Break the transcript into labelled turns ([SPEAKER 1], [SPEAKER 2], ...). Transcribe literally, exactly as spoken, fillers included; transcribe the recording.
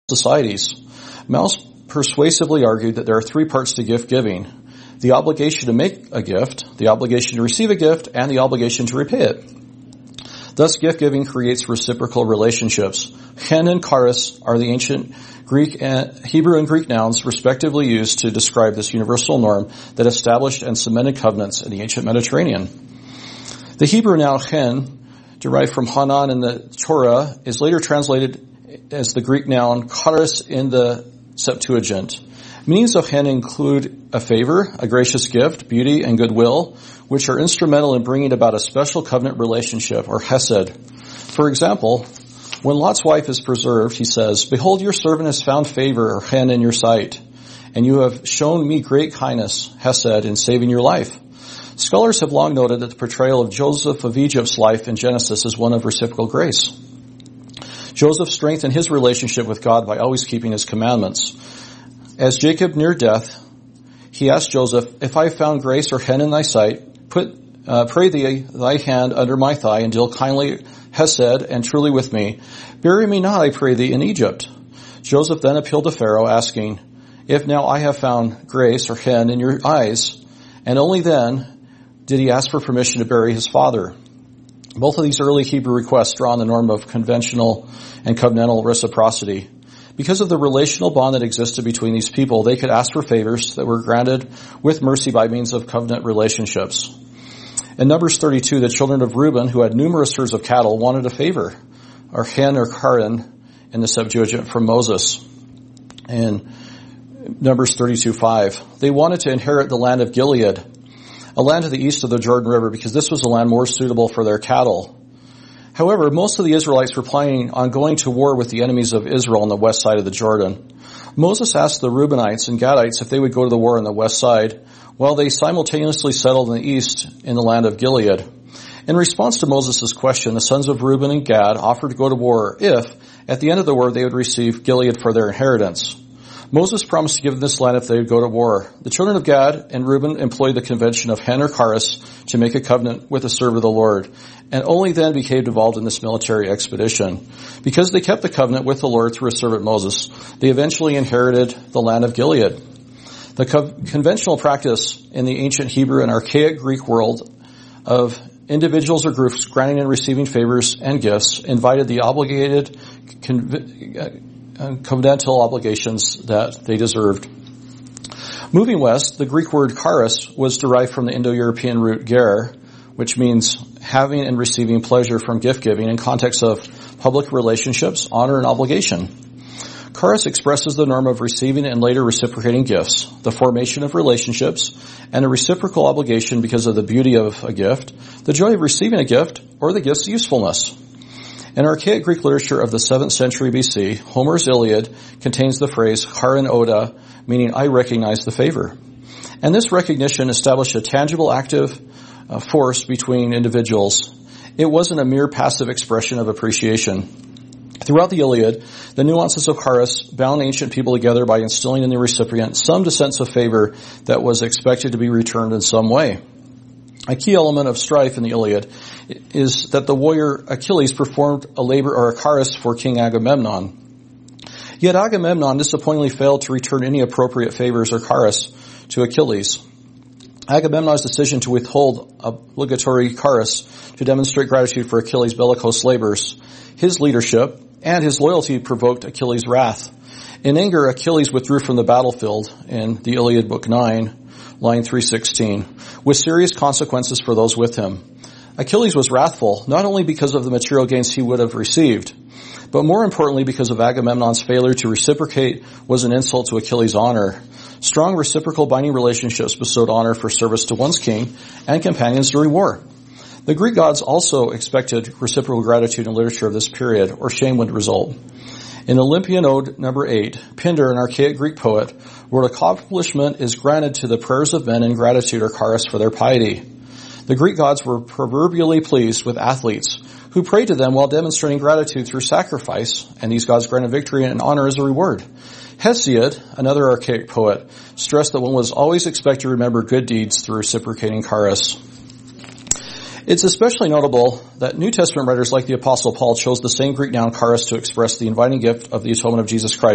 [SPEAKER 1] societies. Mouse persuasively argued that there are three parts to gift giving: the obligation to make a gift, the obligation to receive a gift, and the obligation to repay it. Thus, gift giving creates reciprocal relationships. Chen and charis are the ancient Greek and Hebrew and Greek nouns respectively used to describe this universal norm that established and cemented covenants in the ancient Mediterranean. The Hebrew noun chen, derived from Hanan in the Torah, is later translated as the Greek noun charis in the Septuagint. Meanings of chen include a favor, a gracious gift, beauty, and goodwill, which are instrumental in bringing about a special covenant relationship, or hesed. For example, when Lot's wife is preserved, he says, "Behold, your servant has found favor, or chen, in your sight, and you have shown me great kindness, hesed, in saving your life." Scholars have long noted that the portrayal of Joseph of Egypt's life in Genesis is one of reciprocal grace. Joseph strengthened his relationship with God by always keeping his commandments. As Jacob neared death, he asked Joseph, "If I have found grace or chen in thy sight, put, uh, pray thee thy hand under my thigh and deal kindly, hesed, and truly with me. Bury me not, I pray thee, in Egypt." Joseph then appealed to Pharaoh, asking, "If now I have found grace or chen in your eyes," and only then did he ask for permission to bury his father. Both of these early Hebrew requests draw on the norm of conventional and covenantal reciprocity. Because of the relational bond that existed between these people, they could ask for favors that were granted with mercy by means of covenant relationships. In Numbers thirty-two, the children of Reuben, who had numerous herds of cattle, wanted a favor, or chen or karin in the Septuagint, from Moses. In Numbers thirty-two five, they wanted to inherit the land of Gilead, a land to the east of the Jordan River, because this was a land more suitable for their cattle. However, most of the Israelites were planning on going to war with the enemies of Israel on the west side of the Jordan. Moses asked the Reubenites and Gadites if they would go to the war on the west side, while they simultaneously settled in the east in the land of Gilead. In response to Moses' question, the sons of Reuben and Gad offered to go to war if, at the end of the war, they would receive Gilead for their inheritance. Moses promised to give them this land if they would go to war. The children of Gad and Reuben employed the convention of chen or charis to make a covenant with the servant of the Lord, and only then became involved in this military expedition. Because they kept the covenant with the Lord through his servant Moses, they eventually inherited the land of Gilead. The co- conventional practice in the ancient Hebrew and archaic Greek world of individuals or groups granting and receiving favors and gifts invited the obligated conv- covenantal obligations that they deserved. Moving west, the Greek word charis was derived from the Indo-European root ger, which means having and receiving pleasure from gift giving in context of public relationships, honor, and obligation. Charis expresses the norm of receiving and later reciprocating gifts, the formation of relationships, and a reciprocal obligation because of the beauty of a gift, the joy of receiving a gift, or the gift's usefulness. In archaic Greek literature of the seventh century B C, Homer's Iliad contains the phrase charin oda, meaning I recognize the favor. And this recognition established a tangible active uh, force between individuals. It wasn't a mere passive expression of appreciation. Throughout the Iliad, the nuances of charis bound ancient people together by instilling in the recipient some sense of favor that was expected to be returned in some way. A key element of strife in the Iliad is that the warrior Achilles performed a labor or a charis for King Agamemnon. Yet Agamemnon disappointingly failed to return any appropriate favors or charis to Achilles. Agamemnon's decision to withhold obligatory charis to demonstrate gratitude for Achilles' bellicose labors, his leadership, and his loyalty provoked Achilles' wrath. In anger, Achilles withdrew from the battlefield in the Iliad Book nine, line three sixteen, with serious consequences for those with him. Achilles was wrathful, not only because of the material gains he would have received, but more importantly because of Agamemnon's failure to reciprocate was an insult to Achilles' honor. Strong reciprocal binding relationships bestowed honor for service to one's king and companions during war. The Greek gods also expected reciprocal gratitude in literature of this period, or shame would result. In Olympian Ode number eight, Pindar, an archaic Greek poet, wrote, "Accomplishment is granted to the prayers of men in gratitude or charis for their piety." The Greek gods were proverbially pleased with athletes who prayed to them while demonstrating gratitude through sacrifice, and these gods granted victory and honor as a reward. Hesiod, another archaic poet, stressed that one was always expected to remember good deeds through reciprocating charis. It's especially notable that New Testament writers like the Apostle Paul chose the same Greek noun charis to express the inviting gift of the atonement of Jesus Christ